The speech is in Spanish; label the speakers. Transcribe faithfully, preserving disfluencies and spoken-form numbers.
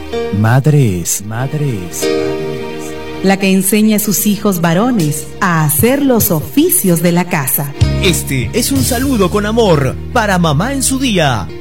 Speaker 1: Madres, madres,
Speaker 2: la que enseña a sus hijos varones a hacer los oficios de la casa.
Speaker 3: Este es un saludo con amor para mamá en su día.